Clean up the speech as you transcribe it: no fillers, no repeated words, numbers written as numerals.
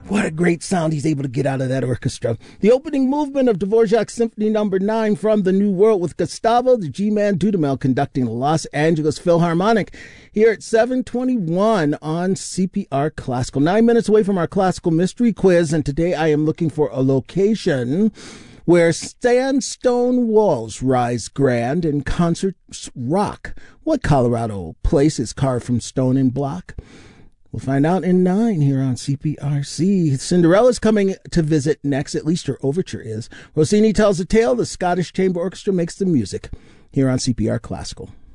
What a great sound he's able to get out of that orchestra. The opening movement of Dvorak's Symphony No. 9 from the New World with Gustavo the G-Man Dudamel conducting the Los Angeles Philharmonic here at 7:21 on CPR Classical. 9 minutes away from our classical mystery quiz, and today I am looking for a location where sandstone walls rise grand and concerts rock. What Colorado place is carved from stone and block? We'll find out in 9 here on CPRC. Cinderella's coming to visit next, at least her overture is. Rossini tells a tale, the Scottish Chamber Orchestra makes the music here on CPR Classical.